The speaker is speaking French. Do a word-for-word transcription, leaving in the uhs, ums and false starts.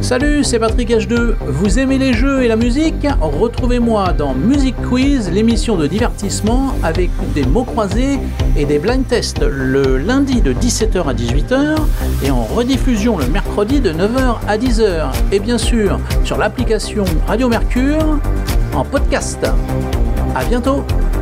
Salut, c'est Patrick H deux. Vous aimez les jeux et la musique? Retrouvez-moi dans Music Quiz, l'émission de divertissement avec des mots croisés et des blind tests le lundi de dix-sept heures à dix-huit heures et en rediffusion le mercredi de neuf heures à dix heures. Et bien sûr, sur l'application Radio Mercure en podcast. À bientôt!